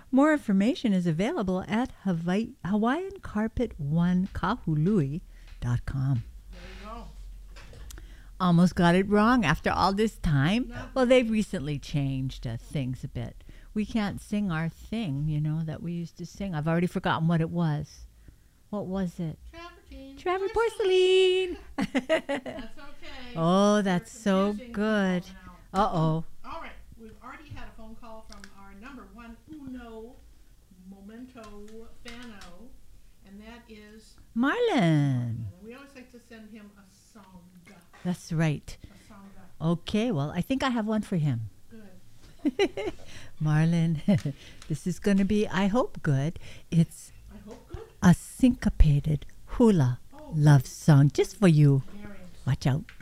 More information is available at HawaiianCarpet1Kahului.com. There you go. Almost got it wrong after all this time. No. Well, they've recently changed things a bit. We can't sing our thing, that we used to sing. I've already forgotten what it was. What was it? Travertine porcelain. That's okay. Oh, that's You're so confusing good. people now. Uh-oh. All right. We've already had a phone call from our number one uno momento fano, and that is Marlon. and we always like to send him a song. That's right. A song. Okay, well, I think I have one for him. Good. Marlon, this is going to be, I hope, good. It's I hope good. a syncopated hula love song just for you. Very Watch out.